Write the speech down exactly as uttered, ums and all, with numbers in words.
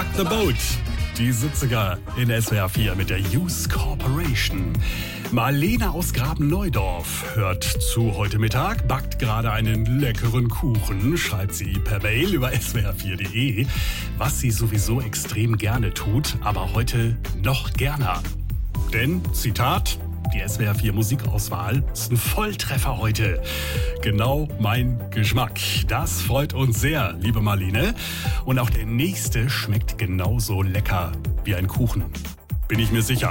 Rock the Boat. Die siebziger in S W R vier mit der Youth Corporation. Marlene aus Graben-Neudorf hört zu heute Mittag, backt gerade einen leckeren Kuchen, schreibt sie per Mail über S W R vier punkt de, was sie sowieso extrem gerne tut, aber heute noch gerner. Denn, Zitat, die S W R vier Musikauswahl ist ein Volltreffer heute. Genau mein Geschmack. Das freut uns sehr, liebe Marlene. Und auch der nächste schmeckt genauso lecker wie ein Kuchen. Bin ich mir sicher.